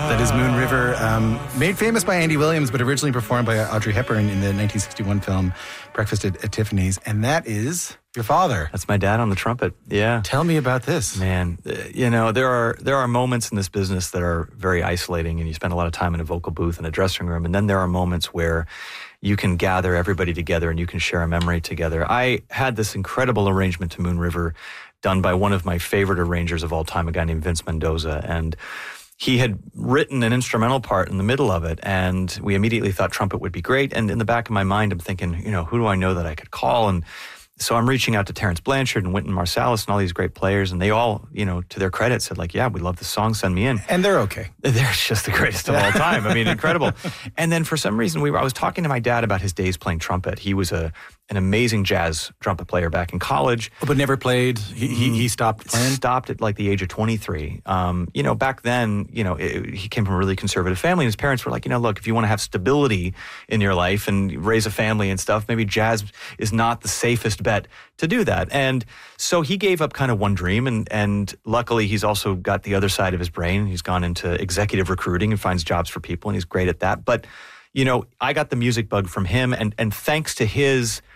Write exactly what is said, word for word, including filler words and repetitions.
That is Moon River, um, made famous by Andy Williams, but originally performed by Audrey Hepburn in the nineteen sixty-one film Breakfast at, at Tiffany's. And that is your father. That's my dad on the trumpet. Yeah. Tell me about this. Man, uh, you know, there are there are moments in this business that are very isolating, and you spend a lot of time in a vocal booth and a dressing room. And then there are moments where you can gather everybody together and you can share a memory together. I had this incredible arrangement to Moon River done by one of my favorite arrangers of all time, a guy named Vince Mendoza. And he had written an instrumental part in the middle of it, and we immediately thought trumpet would be great. And in the back of my mind, I'm thinking, you know, who do I know that I could call? And so I'm reaching out to Terrence Blanchard and Wynton Marsalis and all these great players, and they all, you know, to their credit, said like, yeah, we love the song, send me in. And they're okay. They're just the greatest of all time. I mean, incredible. And then for some reason, we were, I was talking to my dad about his days playing trumpet. He was a an amazing jazz trumpet player back in college. But never played. He he, he stopped playing? Stopped at like the age of twenty-three. Um, you know, back then, you know, it, he came from a really conservative family, and his parents were like, you know, look, if you want to have stability in your life and raise a family and stuff, maybe jazz is not the safest bet to do that. And so he gave up kind of one dream, and and luckily he's also got the other side of his brain. He's gone into executive recruiting and finds jobs for people, and he's great at that. But, you know, I got the music bug from him, and and thanks to his